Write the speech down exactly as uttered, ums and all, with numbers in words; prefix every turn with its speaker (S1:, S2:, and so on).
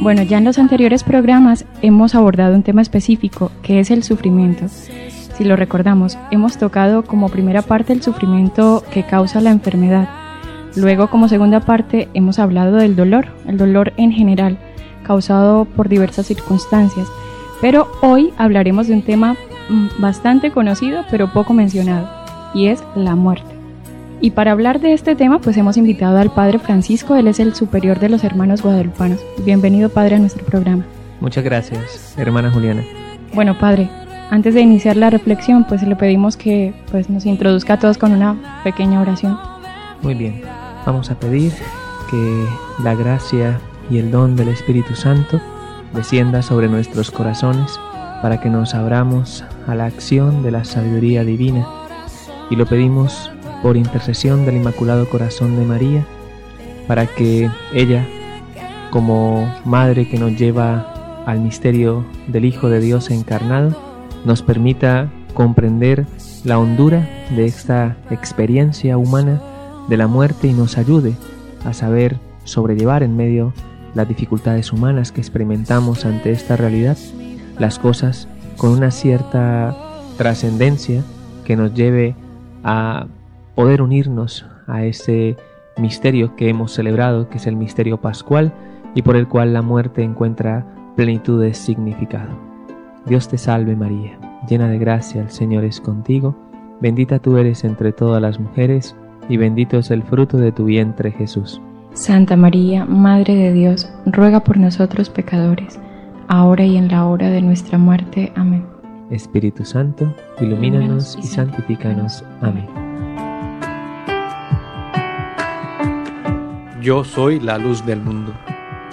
S1: Bueno, ya en los anteriores programas hemos abordado un tema específico, que es el sufrimiento. Si lo recordamos, hemos tocado como primera parte el sufrimiento que causa la enfermedad. Luego, como segunda parte, hemos hablado del dolor, el dolor en general, causado por diversas circunstancias. Pero hoy hablaremos de un tema bastante conocido, pero poco mencionado, y es la muerte. Y para hablar de este tema, pues hemos invitado al Padre Francisco, él es el superior de los hermanos guadalupanos. Bienvenido, Padre, a nuestro programa.
S2: Muchas gracias, hermana Juliana.
S1: Bueno, Padre, antes de iniciar la reflexión, pues le pedimos que pues, nos introduzca a todos con una pequeña oración.
S2: Muy bien, vamos a pedir que la gracia y el don del Espíritu Santo descienda sobre nuestros corazones para que nos abramos a la acción de la sabiduría divina, y lo pedimos por intercesión del Inmaculado Corazón de María, para que ella, como madre que nos lleva al misterio del Hijo de Dios encarnado, nos permita comprender la hondura de esta experiencia humana de la muerte y nos ayude a saber sobrellevar en medio las dificultades humanas que experimentamos ante esta realidad, las cosas con una cierta trascendencia que nos lleve a poder unirnos a ese misterio que hemos celebrado, que es el misterio pascual y por el cual la muerte encuentra plenitud de significado. Dios te salve María, llena de gracia, el Señor es contigo, bendita tú eres entre todas las mujeres y bendito es el fruto de tu vientre Jesús.
S1: Santa María, Madre de Dios, ruega por nosotros pecadores, ahora y en la hora de nuestra muerte. Amén.
S2: Espíritu Santo, ilumínanos y santifícanos. Amén.
S3: Yo soy la luz del mundo.